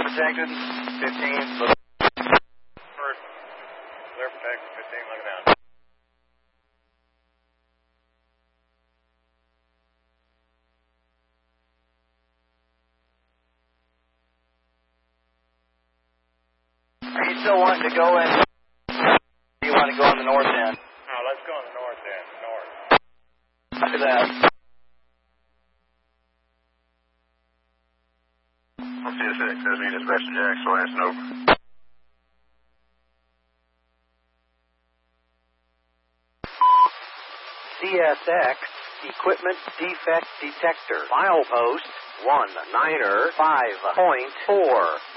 protected, 15, look. First, clear protected, 15, looking down. Are you still wanting to go in? Do you want to go on the north end? No, let's go on the north end, north. Look at that. CSX, that's me, this Western Jack, so that's over. CSX Equipment Defect Detector. Milepost 19er 5.4.